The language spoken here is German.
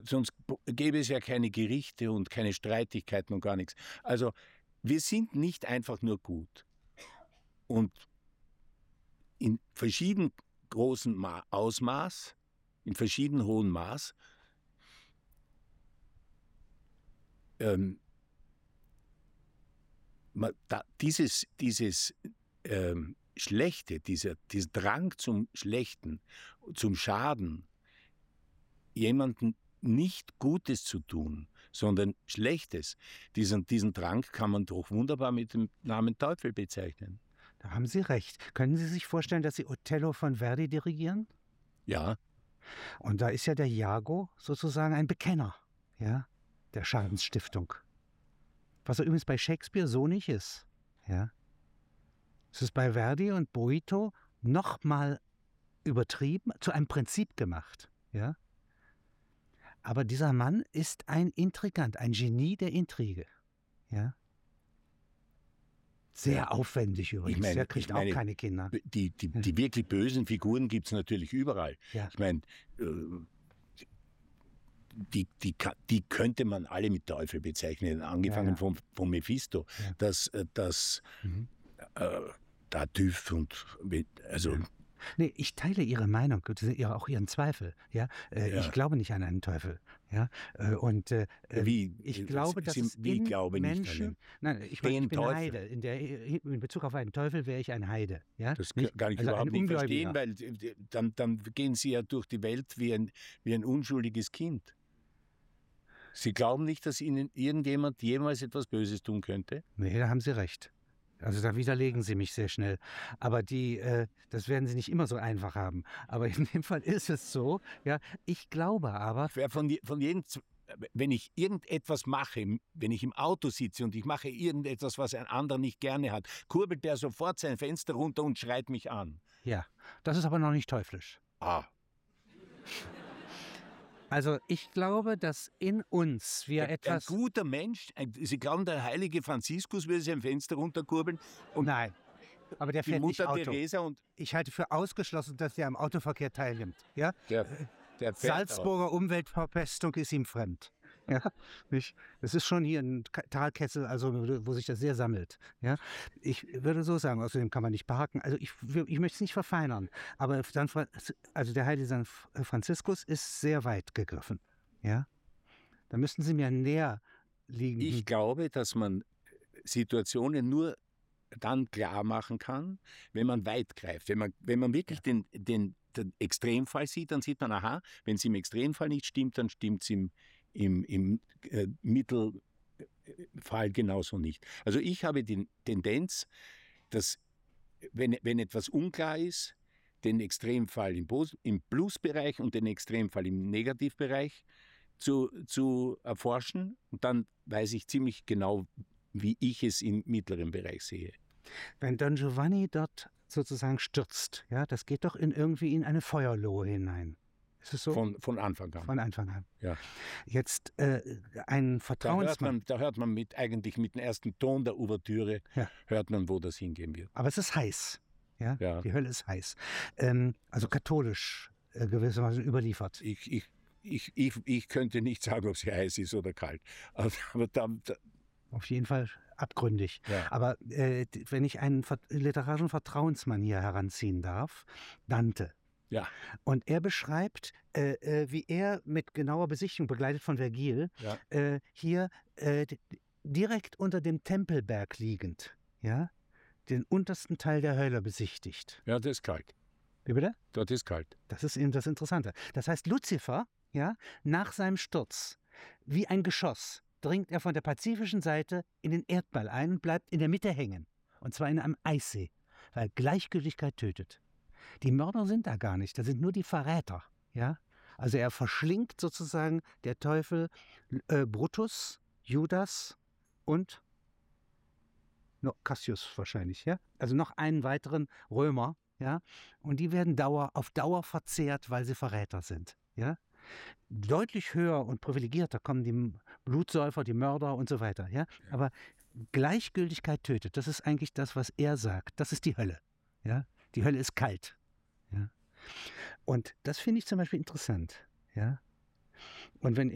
Sonst gäbe es ja keine Gerichte und keine Streitigkeiten und gar nichts. Also wir sind nicht einfach nur gut. Und in verschieden großem Ausmaß, in verschieden hohem Maß, dieses Schlechte, dieser Drang zum Schlechten, zum Schaden, jemandem nicht Gutes zu tun, sondern Schlechtes, diesen Drang kann man doch wunderbar mit dem Namen Teufel bezeichnen. Da haben Sie recht. Können Sie sich vorstellen, dass Sie Othello von Verdi dirigieren? Ja. Und da ist ja der Iago sozusagen ein Bekenner, ja, der Schadensstiftung. Was er übrigens bei Shakespeare so nicht ist. Ja. Es ist bei Verdi und Boito noch mal übertrieben, zu einem Prinzip gemacht. Ja. Aber dieser Mann ist ein Intrigant, ein Genie der Intrige. Ja. Sehr aufwendig übrigens. Der kriegt auch keine Kinder. Die wirklich bösen Figuren gibt es natürlich überall. Ja. Ich meine, die könnte man alle mit Teufel bezeichnen, angefangen von Mephisto. Ja. Tartuffe und also. Nee, ich teile Ihre Meinung, auch Ihren Zweifel. Ja? Ich glaube nicht an einen Teufel. Ja? Ich glaube, dass es in Menschen... Nein, ich bin Heide. In Bezug auf einen Teufel wäre ich ein Heide. Ja? Das kann ich überhaupt nicht verstehen, weil dann gehen Sie ja durch die Welt wie ein unschuldiges Kind. Sie glauben nicht, dass Ihnen irgendjemand jemals etwas Böses tun könnte? Nee, da haben Sie recht. Also da widerlegen Sie mich sehr schnell. Aber das werden Sie nicht immer so einfach haben. Aber in dem Fall ist es so. Ja, ich glaube aber... Wenn ich irgendetwas mache, wenn ich im Auto sitze und ich mache irgendetwas, was ein anderer nicht gerne hat, kurbelt der sofort sein Fenster runter und schreit mich an. Ja, das ist aber noch nicht teuflisch. Also ich glaube, dass in uns wir etwas... Ein guter Mensch, Sie glauben, der heilige Franziskus würde sein Fenster runterkurbeln? Nein, aber der fährt nicht Auto. Teresa und ich halte für ausgeschlossen, dass der am Autoverkehr teilnimmt. Ja? Der Salzburger Umweltverpestung ist ihm fremd. Ja, nicht? Das ist schon hier ein Talkessel, also wo sich das sehr sammelt. Ja, ich würde so sagen, außerdem kann man nicht parken. Also ich möchte es nicht verfeinern, aber der heilige San Franziskus ist sehr weit gegriffen. Ja, da müssten Sie mir näher liegen. Ich glaube, dass man Situationen nur dann klar machen kann, wenn man weit greift. Wenn man wirklich den Extremfall sieht, dann sieht man, aha, wenn es im Extremfall nicht stimmt, dann stimmt es im Mittelfall genauso nicht. Also ich habe die Tendenz, dass wenn etwas unklar ist, den Extremfall im Plusbereich und den Extremfall im Negativbereich zu erforschen. Und dann weiß ich ziemlich genau, wie ich es im mittleren Bereich sehe. Wenn Don Giovanni dort sozusagen stürzt, ja, das geht doch irgendwie in eine Feuerlohe hinein. Ist es so? Von Anfang an. Von Anfang an. Ja. Jetzt ein Vertrauensmann. Da hört man mit dem ersten Ton der Ouvertüre, hört man, wo das hingehen wird. Aber es ist heiß. Ja? Die Hölle ist heiß. Also katholisch gewissermaßen überliefert. Ich könnte nicht sagen, ob sie heiß ist oder kalt. Aber auf jeden Fall abgründig. Ja. Aber wenn ich einen literarischen Vertrauensmann hier heranziehen darf, Dante. Ja. Und er beschreibt, wie er mit genauer Besichtigung, begleitet von Vergil, hier direkt unter dem Tempelberg liegend, ja, den untersten Teil der Hölle besichtigt. Ja, das ist kalt. Wie bitte? Dort ist kalt. Das ist eben das Interessante. Das heißt, Luzifer, ja, nach seinem Sturz, wie ein Geschoss, dringt er von der pazifischen Seite in den Erdball ein und bleibt in der Mitte hängen. Und zwar in einem Eissee, weil Gleichgültigkeit tötet. Die Mörder sind da gar nicht, da sind nur die Verräter. Ja? Also er verschlingt sozusagen der Teufel Brutus, Judas und Cassius wahrscheinlich. Ja? Also noch einen weiteren Römer. Ja? Und die werden auf Dauer verzehrt, weil sie Verräter sind. Ja? Deutlich höher und privilegierter kommen die Blutsäufer, die Mörder und so weiter. Ja? Aber Gleichgültigkeit tötet, das ist eigentlich das, was er sagt. Das ist die Hölle. Ja? Die Hölle ist kalt. Ja? Und das finde ich zum Beispiel interessant. Ja? Und wenn